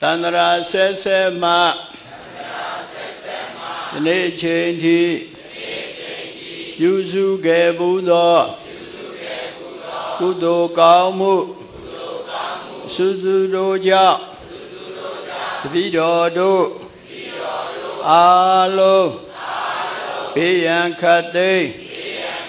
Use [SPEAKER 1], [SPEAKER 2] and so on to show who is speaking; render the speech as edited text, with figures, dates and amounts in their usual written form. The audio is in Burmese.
[SPEAKER 1] တန္တရာဆက်ဆက်မှယနေ့ချိန်ထိပြုစုခဲ့ဘူးသောကုသိုလ်ကောင်းမှုစုစုတို့ကြောင့်တပည့်တော်တို့အားလုံးဘေးရန်ခတ်သိမ်း